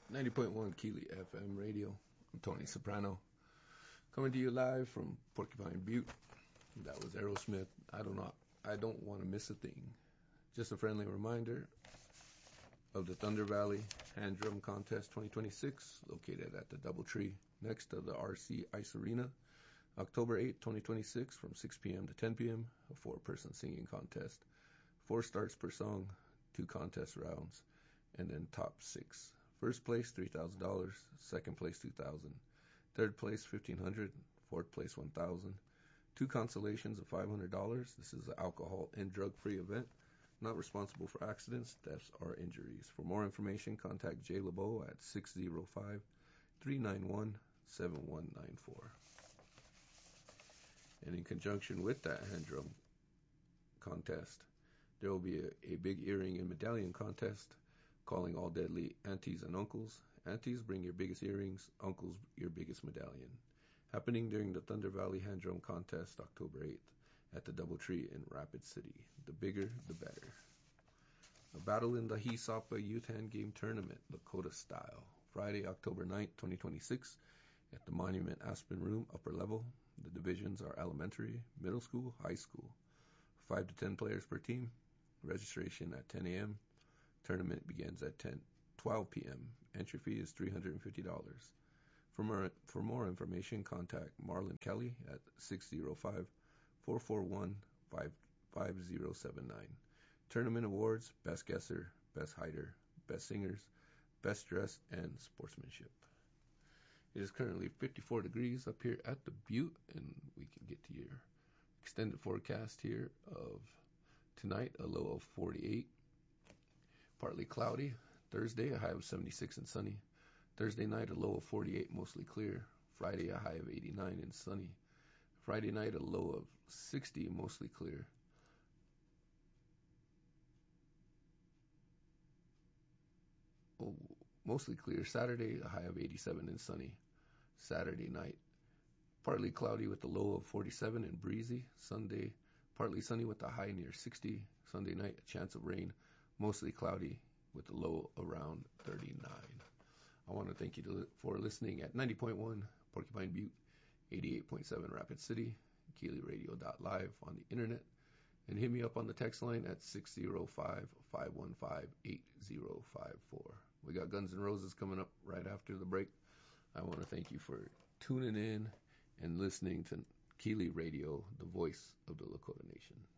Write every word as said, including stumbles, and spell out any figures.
ninety point one Keely F M radio. I'm Tony Soprano, coming to you live from Porcupine Butte. That was Aerosmith. I don't know. I don't want to miss a thing. Just a friendly reminder of the Thunder Valley Hand Drum Contest twenty twenty-six, located at the Doubletree next to the R C Ice Arena, October eighth, twenty twenty-six, from six p.m. to ten p.m. A four-person singing contest. Four starts per song, two contest rounds, and then top six. First place, three thousand dollars. Second place, two thousand dollars. Third place, fifteen hundred dollars. Fourth place, one thousand dollars. Two consolations of five hundred dollars. This is an alcohol and drug-free event. Not responsible for accidents, deaths, or injuries. For more information, contact Jay LeBeau at six oh five, three nine one, seven one nine four. And in conjunction with that hand drum contest, there will be a, a big earring and medallion contest, calling all deadly aunties and uncles. Aunties, bring your biggest earrings. Uncles, your biggest medallion. Happening during the Thunder Valley Hand Drum Contest, October eighth, at the Doubletree in Rapid City. The bigger, the better. A battle in the Hisapa Youth Hand Game Tournament, Lakota style. Friday, October ninth, twenty twenty-six, at the Monument Aspen Room, upper level. The divisions are elementary, middle school, high school. Five to ten players per team. Registration at ten a.m. Tournament begins at ten, twelve p.m. Entry fee is three hundred fifty dollars. For more, for more information, contact Marlon Kelly at six oh five, four four one, five five oh seven nine. Tournament awards: Best Guesser, Best Hider, Best Singers, Best Dress, and Sportsmanship. It is currently fifty-four degrees up here at the Butte, and we can get to your extended forecast here of tonight, a low of forty-eight. Partly cloudy. Thursday, a high of seventy-six and sunny. Thursday night, a low of forty-eight, mostly clear. Friday, a high of eighty-nine and sunny. Friday night, a low of sixty, mostly clear. Oh, mostly clear. Saturday, a high of eighty-seven and sunny. Saturday night, partly cloudy with a low of forty-seven and breezy. Sunday, partly sunny with a high near sixty. Sunday night, a chance of rain, mostly cloudy with a low around thirty-nine. I want to thank you to, for listening at ninety point one Porcupine Butte, eighty-eight point seven Rapid City, Keely Radio dot live on the internet, and hit me up on the text line at six oh five, five one five, eight oh five four. We got Guns N' Roses coming up right after the break. I want to thank you for tuning in and listening to Keely Radio, the voice of the Lakota Nation.